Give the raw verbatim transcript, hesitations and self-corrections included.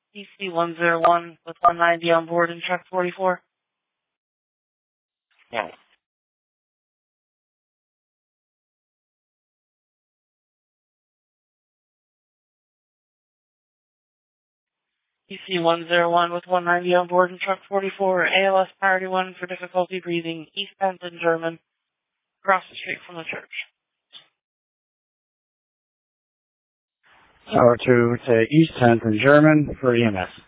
E C one zero one with one ninety on board in truck forty-four. Yeah. E C one zero one with one ninety on board in truck forty-four, A L S priority one for difficulty breathing, East Penton, German, across the street from the church. Tower two to East Penton, German for E M S.